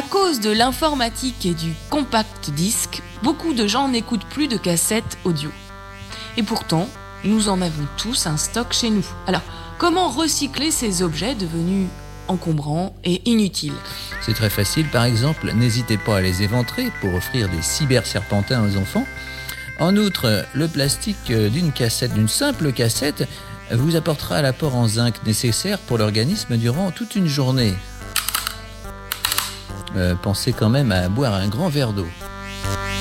À cause de l'informatique et du compact disque, beaucoup de gens n'écoutent plus de cassettes audio. Et pourtant, nous en avons tous un stock chez nous. Alors, comment recycler ces objets devenus encombrants et inutiles ? C'est très facile, par exemple, n'hésitez pas à les éventrer pour offrir des cyberserpentins aux enfants. En outre, le plastique d'une simple cassette, vous apportera l'apport en zinc nécessaire pour l'organisme durant toute une journée. Pensez quand même à boire un grand verre d'eau.